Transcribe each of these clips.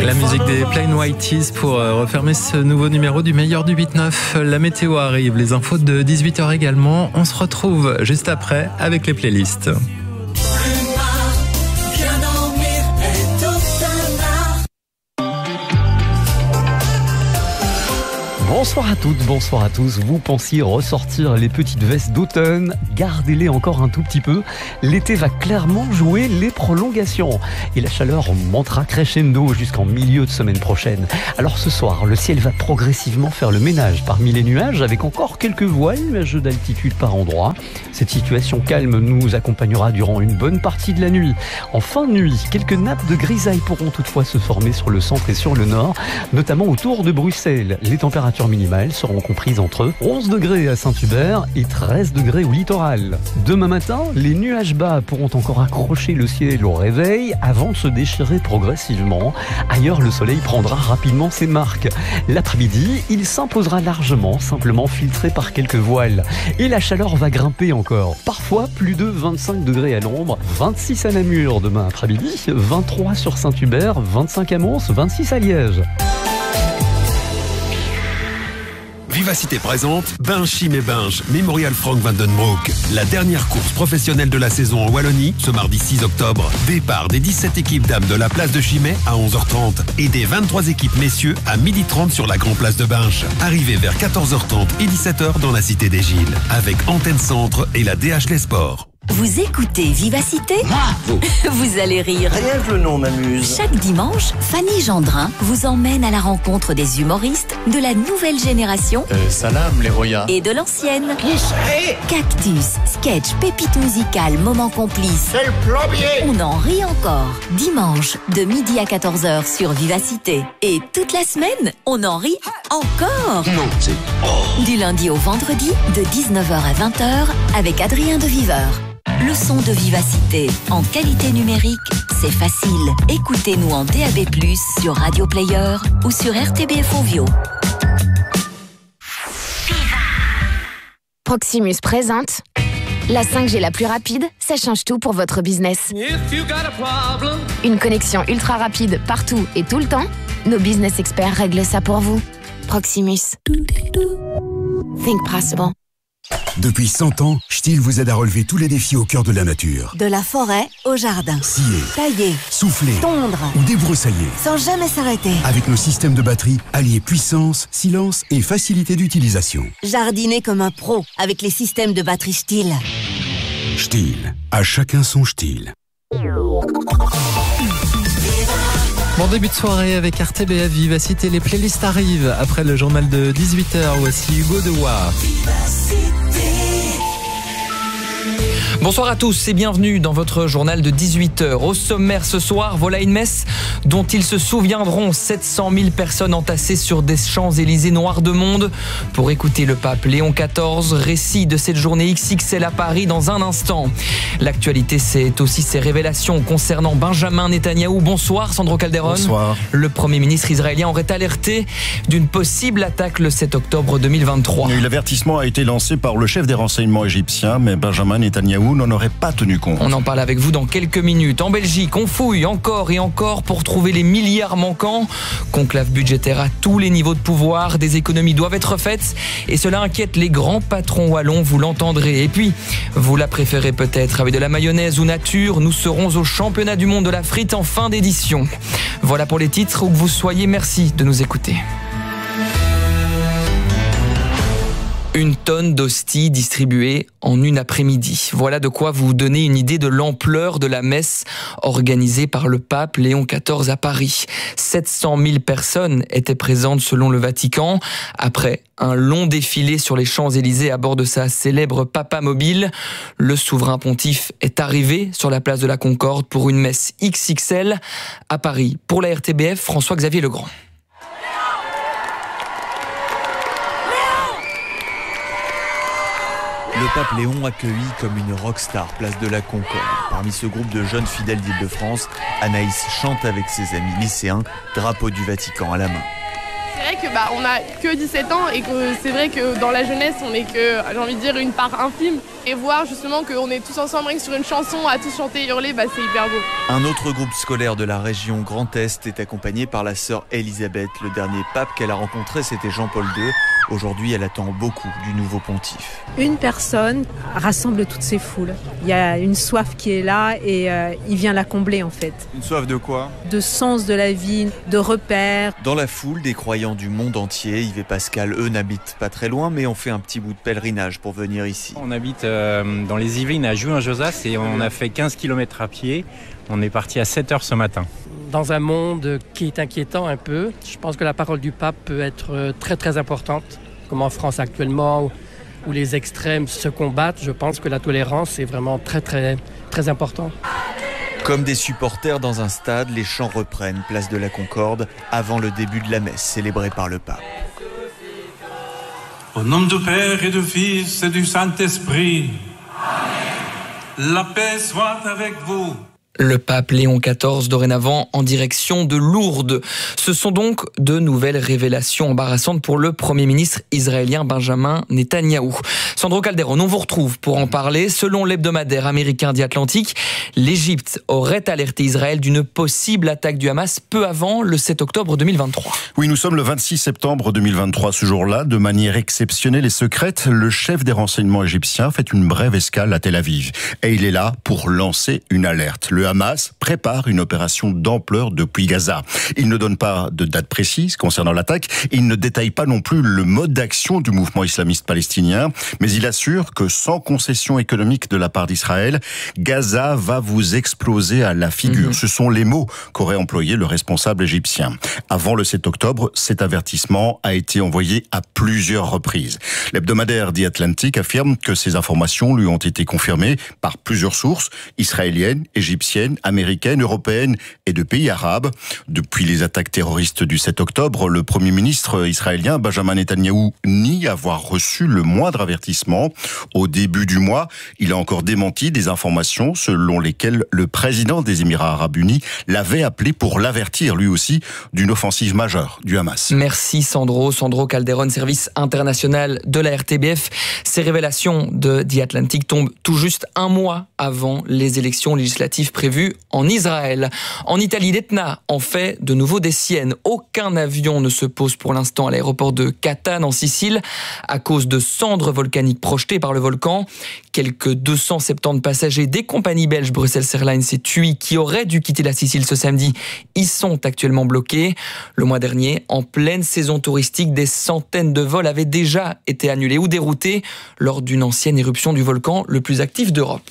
La musique des Plain White T's pour refermer ce nouveau numéro du meilleur du 8-9. La météo arrive, les infos de 18h également. On se retrouve juste après avec les playlists. Bonsoir à toutes, bonsoir à tous. Vous pensiez ressortir les petites vestes d'automne, gardez-les encore un tout petit peu. L'été va clairement jouer les prolongations. Et la chaleur montera crescendo jusqu'en milieu de semaine prochaine. Alors ce soir, le ciel va progressivement faire le ménage parmi les nuages, avec encore quelques voiles nuageux d'altitude par endroits. Cette situation calme nous accompagnera durant une bonne partie de la nuit. En fin de nuit, quelques nappes de grisaille pourront toutefois se former sur le centre et sur le nord, notamment autour de Bruxelles. Les températures minimales seront comprises entre 11 degrés à Saint-Hubert et 13 degrés au littoral. Demain matin, les nuages bas pourront encore accrocher le ciel au réveil avant de se déchirer progressivement. Ailleurs, le soleil prendra rapidement ses marques. L'après-midi, il s'imposera largement, simplement filtré par quelques voiles. Et la chaleur va grimper encore. Parfois, plus de 25 degrés à l'ombre, 26 à Namur demain après-midi, 23 sur Saint-Hubert, 25 à Mons, 26 à Liège. Vivacité présente Binge Chim et Binge Memorial Frank van den Broek. La dernière course professionnelle de la saison en Wallonie, ce mardi 6 octobre. Départ des 17 équipes dames de la place de Chimay à 11h30 et des 23 équipes messieurs à 12h30 sur la grande place de Binge. Arrivée vers 14h30 et 17h dans la cité des Gilles avec Antenne Centre et la DH Les Sports. Vous écoutez Vivacité ? Vous allez rire. Rien que le nom m'amuse. Chaque dimanche, Fanny Gendrin vous emmène à la rencontre des humoristes de la nouvelle génération Salam les Roya et de l'ancienne. Qui c'est ? Cactus, sketch, pépite musicale, moment complice. C'est le plombier. On en rit encore. Dimanche, de midi à 14h sur Vivacité. Et toute la semaine, on en rit encore. Non, c'est... Du lundi au vendredi, de 19h à 20h, avec Adrien de Viveur. Le son de Vivacité, en qualité numérique, c'est facile. Écoutez-nous en DAB+, sur Radio Player ou sur RTBF Ovio. Proximus présente la 5G la plus rapide, ça change tout pour votre business. Une connexion ultra rapide partout et tout le temps, nos business experts règlent ça pour vous. Proximus. Think possible. Depuis 100 ans, Stihl vous aide à relever tous les défis au cœur de la nature. De la forêt au jardin. Scier, Tailler, souffler, tondre ou débroussailler. sans jamais s'arrêter. Avec nos systèmes de batterie, alliés puissance, silence et facilité d'utilisation. Jardiner comme un pro avec les systèmes de batterie Stihl. Stihl, à chacun son Stihl. Bon début de soirée avec RTBF Vivacité. Les playlists arrivent après le journal de 18h. Voici Hugo Dewa. Bonsoir à tous et bienvenue dans votre journal de 18h. Au sommaire ce soir, voilà une messe dont ils se souviendront. 700 000 personnes entassées sur des Champs-Élysées noirs de monde pour écouter le pape Léon XIV. Récit de cette journée XXL à Paris dans un instant. L'actualité, c'est aussi ces révélations concernant Benjamin Netanyahou. Bonsoir Sandro Calderon. Bonsoir. Le Premier ministre israélien aurait alerté d'une possible attaque le 7 octobre 2023. L'avertissement a été lancé par le chef des renseignements égyptiens, mais Benjamin Netanyahou n'en aurait pas tenu compte. On en parle avec vous dans quelques minutes. En Belgique, on fouille encore et encore pour trouver les milliards manquants. Conclave budgétaire à tous les niveaux de pouvoir. Des économies doivent être faites et cela inquiète les grands patrons wallons, vous l'entendrez. Et puis, vous la préférez peut-être avec de la mayonnaise ou nature. Nous serons au championnat du monde de la frite en fin d'édition. Voilà pour les titres. Où que vous soyez, merci de nous écouter. Une tonne d'hosties distribuées en une après-midi. Voilà de quoi vous donner une idée de l'ampleur de la messe organisée par le pape Léon XIV à Paris. 700 000 personnes étaient présentes selon le Vatican. Après un long défilé sur les Champs-Élysées à bord de sa célèbre Papa Mobile, le souverain pontife est arrivé sur la place de la Concorde pour une messe XXL à Paris. Pour la RTBF, François-Xavier Legrand. Le pape Léon accueilli comme une rockstar place de la Concorde. Parmi ce groupe de jeunes fidèles d'Île-de-France, Anaïs chante avec ses amis lycéens, drapeau du Vatican à la main. C'est vrai que on a que 17 ans et que c'est vrai que dans la jeunesse on n'est que, j'ai envie de dire, une part infime Et voir justement qu'on est tous ensemble rien que sur une chanson, à tous chanter, hurler, c'est hyper beau. Un autre groupe scolaire de la région Grand Est est accompagné par la sœur Élisabeth. Le dernier pape qu'elle a rencontré, c'était Jean-Paul II. Aujourd'hui, elle attend beaucoup du nouveau pontife. Une personne rassemble toutes ces foules. Il y a une soif qui est là et il vient la combler en fait. Une soif de quoi ? De sens de la vie, de repères. Dans la foule, des croyants du monde entier. Yves et Pascal, eux, n'habitent pas très loin, mais ont fait un petit bout de pèlerinage pour venir ici. On habite dans les Yvelines à Juin-Josas et on a fait 15 km à pied. On est parti à 7h ce matin. Dans un monde qui est inquiétant un peu, je pense que la parole du pape peut être très très importante. Comme en France actuellement, où les extrêmes se combattent, je pense que la tolérance est vraiment très très très important. Comme des supporters dans un stade, les chants reprennent place de la Concorde avant le début de la messe célébrée par le pape. Au nom du Père et du Fils et du Saint-Esprit, Amen. La paix soit avec vous. Le pape Léon XIV dorénavant en direction de Lourdes. Ce sont donc de nouvelles révélations embarrassantes pour le Premier ministre israélien Benjamin Netanyahou. Sandro Calderon, on vous retrouve pour en parler. Selon l'hebdomadaire américain The Atlantic, l'Égypte aurait alerté Israël d'une possible attaque du Hamas peu avant le 7 octobre 2023. Oui, nous sommes le 26 septembre 2023. Ce jour-là, de manière exceptionnelle et secrète, le chef des renseignements égyptiens fait une brève escale à Tel Aviv. Et il est là pour lancer une alerte. Le Hamas prépare une opération d'ampleur depuis Gaza. Il ne donne pas de date précise concernant l'attaque. Il ne détaille pas non plus le mode d'action du mouvement islamiste palestinien. Mais il assure que sans concession économique de la part d'Israël, Gaza va vous exploser à la figure. Ce sont les mots qu'aurait employé le responsable égyptien. Avant le 7 octobre, cet avertissement a été envoyé à plusieurs reprises. L'hebdomadaire The Atlantic affirme que ces informations lui ont été confirmées par plusieurs sources israéliennes, égyptiennes, américaines, européennes et de pays arabes. Depuis les attaques terroristes du 7 octobre, le Premier ministre israélien Benjamin Netanyahou nie avoir reçu le moindre avertissement. Au début du mois, il a encore démenti des informations selon lesquelles le président des Émirats arabes unis l'avait appelé pour l'avertir lui aussi d'une offensive majeure du Hamas. Merci Sandro Calderon, service international de la RTBF. Ces révélations de The Atlantic tombent tout juste un mois avant les élections législatives prévues en Israël. En Italie, l'Etna en fait de nouveau des siennes. Aucun avion ne se pose pour l'instant à l'aéroport de Catane en Sicile à cause de cendres volcaniques projetées par le volcan. Quelques 270 passagers des compagnies belges Brussels Airlines et TUI qui auraient dû quitter la Sicile ce samedi y sont actuellement bloqués. Le mois dernier, en pleine saison touristique, des centaines de vols avaient déjà été annulés ou déroutés lors d'une ancienne éruption du volcan le plus actif d'Europe.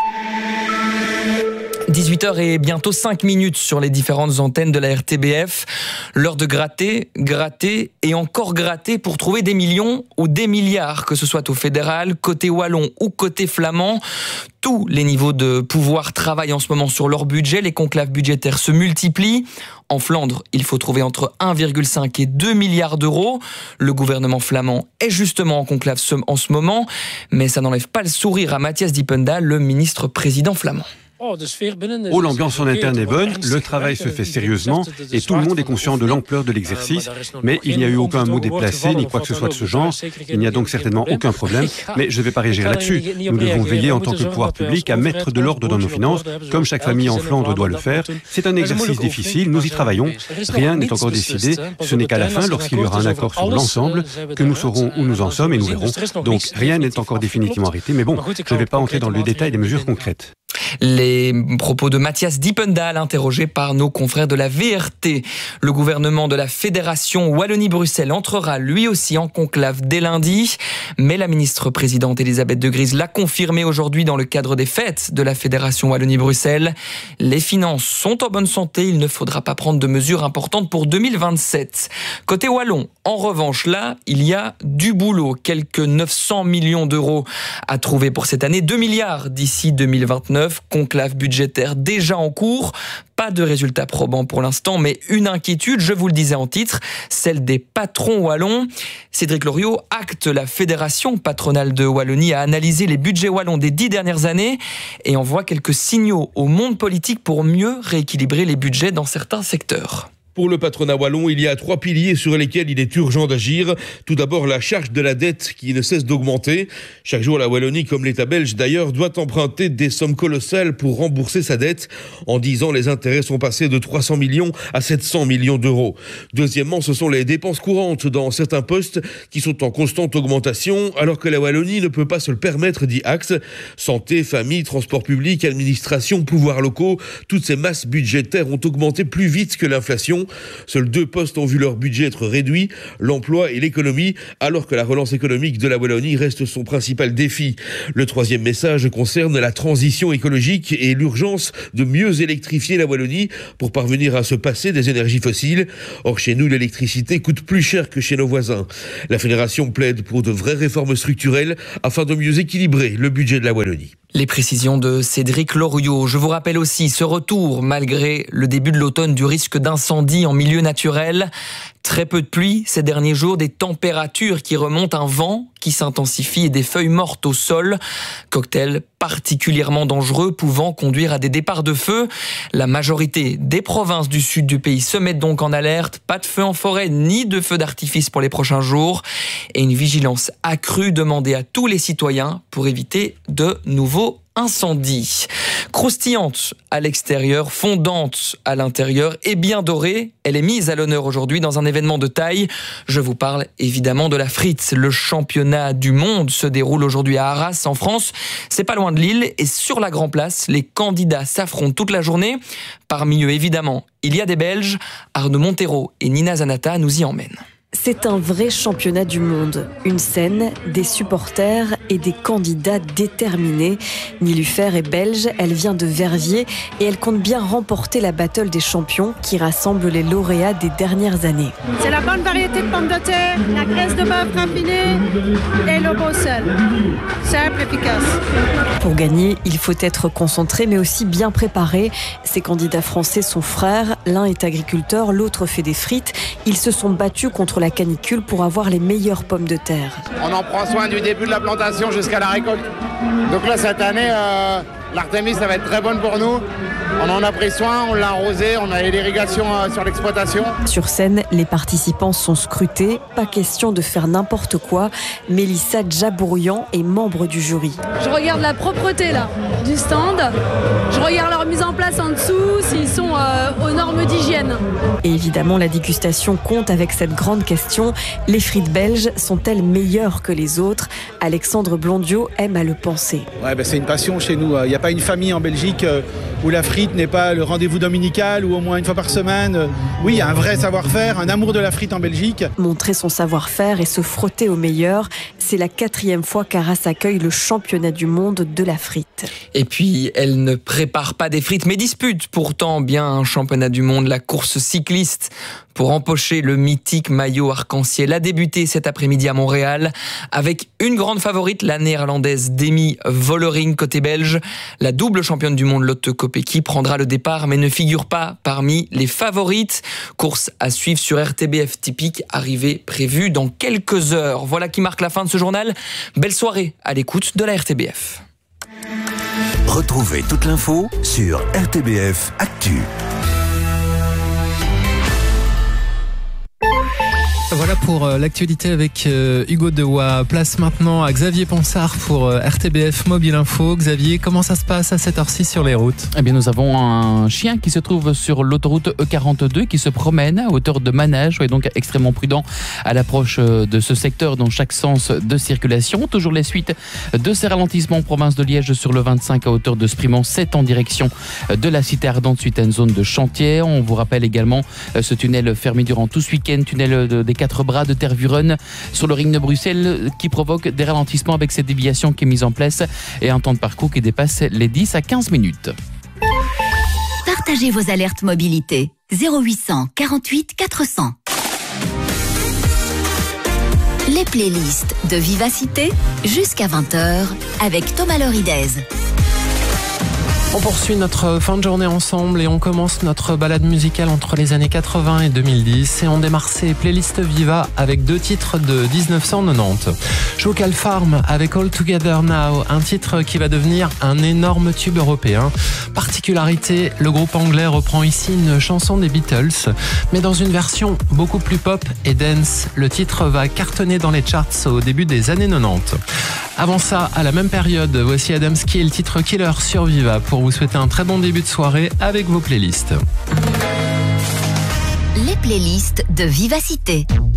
18h et bientôt 5 minutes sur les différentes antennes de la RTBF. L'heure de gratter et encore gratter pour trouver des millions ou des milliards, que ce soit au fédéral, côté wallon ou côté flamand. Tous les niveaux de pouvoir travaillent en ce moment sur leur budget. Les conclaves budgétaires se multiplient. En Flandre, il faut trouver entre 1,5 et 2 milliards d'euros. Le gouvernement flamand est justement en conclave en ce moment, mais ça n'enlève pas le sourire à Matthias Dippendal, le ministre-président flamand. Oh, l'ambiance en interne est bonne, le travail se fait sérieusement et tout le monde est conscient de l'ampleur de l'exercice, mais il n'y a eu aucun mot déplacé ni quoi que ce soit de ce genre. Il n'y a donc certainement aucun problème, mais je ne vais pas réagir là-dessus. Nous devons veiller en tant que pouvoir public à mettre de l'ordre dans nos finances, comme chaque famille en Flandre doit le faire. C'est un exercice difficile, nous y travaillons. Rien n'est encore décidé, ce n'est qu'à la fin, lorsqu'il y aura un accord sur l'ensemble, que nous saurons où nous en sommes et nous verrons. Donc rien n'est encore définitivement arrêté, mais bon, je ne vais pas entrer dans le détail des mesures concrètes. Les propos de Matthias Dippendal, interrogé par nos confrères de la VRT. Le gouvernement de la Fédération Wallonie-Bruxelles entrera lui aussi en conclave dès lundi. Mais la ministre-présidente Elisabeth de Gries l'a confirmé aujourd'hui dans le cadre des fêtes de la Fédération Wallonie-Bruxelles. Les finances sont en bonne santé, il ne faudra pas prendre de mesures importantes pour 2027. Côté wallon, en revanche, là, il y a du boulot. Quelques 900 millions d'euros à trouver pour cette année, 2 milliards d'ici 2029. Conclave budgétaire déjà en cours. Pas de résultats probants pour l'instant, mais une inquiétude, je vous le disais en titre, celle des patrons wallons. Cédric Loriot, acte la fédération patronale de Wallonie, a analysé les budgets wallons des 10 dernières années et envoie quelques signaux au monde politique pour mieux rééquilibrer les budgets dans certains secteurs. Pour le patronat wallon, il y a 3 piliers sur lesquels il est urgent d'agir. Tout d'abord, la charge de la dette qui ne cesse d'augmenter. Chaque jour, la Wallonie, comme l'État belge d'ailleurs, doit emprunter des sommes colossales pour rembourser sa dette. En 10 ans, les intérêts sont passés de 300 millions à 700 millions d'euros. Deuxièmement, ce sont les dépenses courantes dans certains postes qui sont en constante augmentation, alors que la Wallonie ne peut pas se le permettre, dit Axe. Santé, famille, transport public, administration, pouvoirs locaux, toutes ces masses budgétaires ont augmenté plus vite que l'inflation. Seuls 2 postes ont vu leur budget être réduit, l'emploi et l'économie, alors que la relance économique de la Wallonie reste son principal défi. Le 3e message concerne la transition écologique et l'urgence de mieux électrifier la Wallonie pour parvenir à se passer des énergies fossiles. Or, chez nous, l'électricité coûte plus cher que chez nos voisins. La fédération plaide pour de vraies réformes structurelles afin de mieux équilibrer le budget de la Wallonie. Les précisions de Cédric Loriot. Je vous rappelle aussi ce retour, malgré le début de l'automne, du risque d'incendie en milieu naturel. Très peu de pluie ces derniers jours, des températures qui remontent, un vent qui s'intensifie et des feuilles mortes au sol. Cocktail particulièrement dangereux pouvant conduire à des départs de feu. La majorité des provinces du sud du pays se mettent donc en alerte. Pas de feu en forêt ni de feu d'artifice pour les prochains jours. Et une vigilance accrue demandée à tous les citoyens pour éviter de nouveaux incendie. Croustillante à l'extérieur, fondante à l'intérieur et bien dorée, elle est mise à l'honneur aujourd'hui dans un événement de taille. Je vous parle évidemment de la frite. Le championnat du monde se déroule aujourd'hui à Arras, en France. C'est pas loin de Lille et sur la Grand Place, les candidats s'affrontent toute la journée. Parmi eux, évidemment, il y a des Belges. Arnaud Montero et Nina Zanata nous y emmènent. C'est un vrai championnat du monde. Une scène, des supporters et des candidats déterminés. Nilufer est belge, elle vient de Verviers et elle compte bien remporter la Battle des champions qui rassemble les lauréats des dernières années. C'est la bonne variété de pommes de terre, la graisse de bœuf raffinée et le beau sel. Simple, efficace. Pour gagner, il faut être concentré mais aussi bien préparé. Ces candidats français sont frères. L'un est agriculteur, l'autre fait des frites. Ils se sont battus contre la canicule pour avoir les meilleures pommes de terre. On en prend soin du début de la plantation jusqu'à la récolte. Donc là, cette année, l'Artémis, ça va être très bonne pour nous. On en a pris soin, on l'a arrosé, on a l'irrigation sur l'exploitation. Sur scène, les participants sont scrutés. Pas question de faire n'importe quoi. Mélissa Djabourian est membre du jury. Je regarde la propreté là, du stand. Je regarde leur mise en place en dessous, s'ils sont aux normes d'hygiène. Et évidemment, la dégustation compte avec cette grande question. Les frites belges sont-elles meilleures que les autres? Alexandre Blondiot aime à le penser. Ouais, c'est une passion chez nous. Il n'y a pas une famille en Belgique où la frite n'est pas le rendez-vous dominical ou au moins une fois par semaine. Oui, il y a un vrai savoir-faire, un amour de la frite en Belgique. Montrer son savoir-faire et se frotter au meilleur, c'est la 4e fois qu'Arras accueille le championnat du monde de la frite. Et puis, elle ne prépare pas des frites, mais dispute pourtant bien un championnat du monde, la course cycliste. Pour empocher le mythique maillot arc-en-ciel a débuté cet après-midi à Montréal avec une grande favorite, la néerlandaise Demi Vollering côté belge. La double championne du monde Lotte Kopecky prendra le départ mais ne figure pas parmi les favorites. Course à suivre sur RTBF typique, arrivée prévue dans quelques heures. Voilà qui marque la fin de ce journal. Belle soirée à l'écoute de la RTBF. Retrouvez toute l'info sur RTBF Actu. Voilà pour l'actualité avec Hugo Dewa. Place maintenant à Xavier Ponsard pour RTBF Mobile Info. Xavier, comment ça se passe à cette heure-ci sur les routes? Eh bien, nous avons un chien qui se trouve sur l'autoroute E42 qui se promène à hauteur de Manège. Soyez donc extrêmement prudent à l'approche de ce secteur dans chaque sens de circulation. Toujours les suites de ces ralentissements en province de Liège sur le 25 à hauteur de Sprimont, 7 en direction de la Cité Ardente suite à une zone de chantier. On vous rappelle également ce tunnel fermé durant tout ce week-end, tunnel des 4 bras de Tervuren sur le ring de Bruxelles qui provoque des ralentissements avec cette déviation qui est mise en place et un temps de parcours qui dépasse les 10 à 15 minutes. Partagez vos alertes mobilité 0800 48 400. Les playlists de Vivacité jusqu'à 20h avec Thomas Loridez. On poursuit notre fin de journée ensemble et on commence notre balade musicale entre les années 80 et 2010 et on démarre ces playlists Viva avec 2 titres de 1990. Jocal Farm avec All Together Now, un titre qui va devenir un énorme tube européen. Particularité, le groupe anglais reprend ici une chanson des Beatles, mais dans une version beaucoup plus pop et dance. Le titre va cartonner dans les charts au début des années 90. Avant ça, à la même période, voici Adamski et le titre Killer sur Viva pour vous souhaiter un très bon début de soirée avec vos playlists. Les playlists de Vivacité.